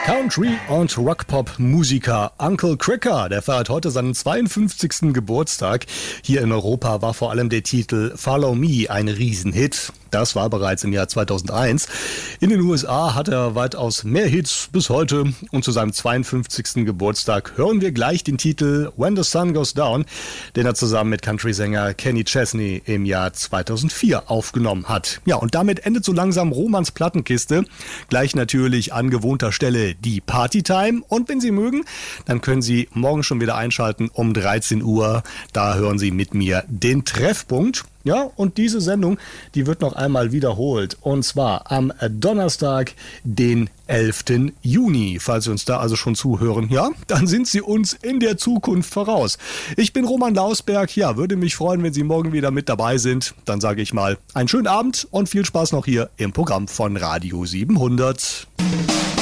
Country- und Rockpop-Musiker Uncle Kracker, der feiert heute seinen 52. Geburtstag. Hier in Europa war vor allem der Titel Follow Me ein Riesenhit. Das war bereits im Jahr 2001. In den USA hat er weitaus mehr Hits bis heute. Und zu seinem 52. Geburtstag hören wir gleich den Titel When the Sun Goes Down, den er zusammen mit Country-Sänger Kenny Chesney im Jahr 2004 aufgenommen hat. Ja, und damit endet so langsam Romans Plattenkiste. Gleich natürlich an gewohnter Stelle die Partytime. Und wenn Sie mögen, dann können Sie morgen schon wieder einschalten um 13 Uhr. Da hören Sie mit mir den Treffpunkt. Ja, und diese Sendung, die wird noch einmal wiederholt. Und zwar am Donnerstag, den 11. Juni. Falls Sie uns da also schon zuhören, ja, dann sind Sie uns in der Zukunft voraus. Ich bin Roman Lausberg. Ja, würde mich freuen, wenn Sie morgen wieder mit dabei sind. Dann sage ich mal einen schönen Abend und viel Spaß noch hier im Programm von Radio 700.